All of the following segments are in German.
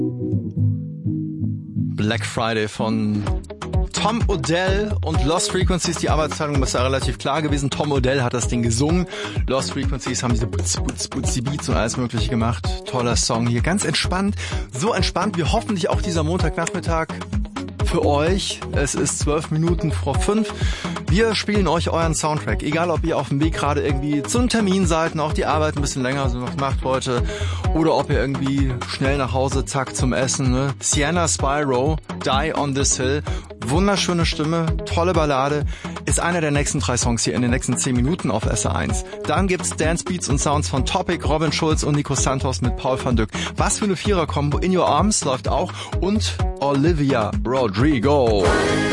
Black Friday von Tom Odell und Lost Frequencies. Die Arbeitsteilung ist da relativ klar gewesen. Tom Odell hat das Ding gesungen. Lost Frequencies haben diese Butzi Beats und alles mögliche gemacht. Toller Song hier. Ganz entspannt. So entspannt wie hoffentlich auch dieser Montagnachmittag für euch. Es ist 12 Minuten vor 5. Wir spielen euch euren Soundtrack. Egal, ob ihr auf dem Weg gerade irgendwie zum Termin seid und auch die Arbeit ein bisschen länger so noch macht heute. Oder ob ihr irgendwie schnell nach Hause, zack, zum Essen. Ne? Sienna Spyro, Die on This Hill. Wunderschöne Stimme, tolle Ballade. Ist einer der nächsten 3 Songs hier in den nächsten 10 Minuten auf SR1. Dann gibt's Dance Beats und Sounds von Topic, Robin Schulz und Nico Santos mit Paul van Dyk. Was für eine Vierer-Kombo. In Your Arms läuft auch. Und Olivia Rodrigo.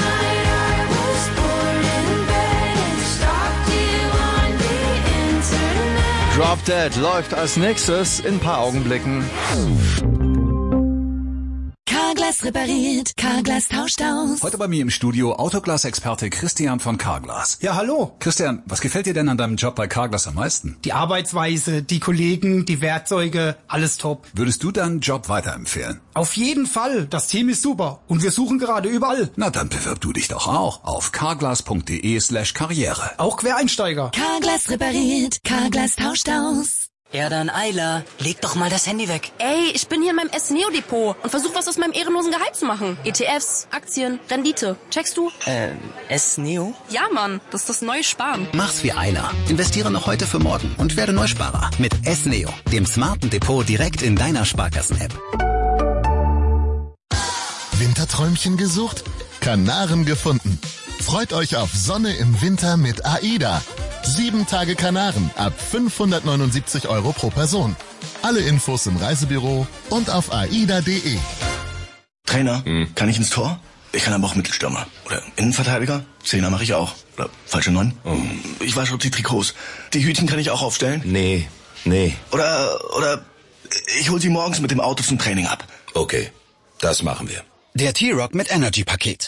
Drop Dead läuft als nächstes in ein paar Augenblicken. Carglass repariert, Carglass tauscht aus. Heute bei mir im Studio Autoglas-Experte Christian von Carglass. Ja, hallo. Christian, was gefällt dir denn an deinem Job bei Carglass am meisten? Die Arbeitsweise, die Kollegen, die Werkzeuge, alles top. Würdest du deinen Job weiterempfehlen? Auf jeden Fall. Das Team ist super. Und wir suchen gerade überall. Na, dann bewirb du dich doch auch auf carglass.de/karriere. Auch Quereinsteiger. Carglass repariert, Carglass tauscht aus. Ja, dann Ayla, leg doch mal das Handy weg. Ey, ich bin hier in meinem S-Neo-Depot und versuche was aus meinem ehrenlosen Gehalt zu machen. ETFs, Aktien, Rendite. Checkst du? S-Neo? Ja, Mann, das ist das neue Sparen. Mach's wie Ayla. Investiere noch heute für morgen und werde Neusparer mit S-Neo, dem smarten Depot direkt in deiner Sparkassen-App. Winterträumchen gesucht? Kanaren gefunden. Freut euch auf Sonne im Winter mit AIDA. 7 Tage Kanaren ab 579 € pro Person. Alle Infos im Reisebüro und auf aida.de. Trainer, kann ich ins Tor? Ich kann aber auch Mittelstürmer. Oder Innenverteidiger? Zehner mache ich auch. Oder falsche 9? Ich wasche auch die Trikots. Die Hütchen kann ich auch aufstellen? Nee. Oder ich hol sie morgens mit dem Auto zum Training ab. Okay, das machen wir. Der T-Rock mit Energy-Paket.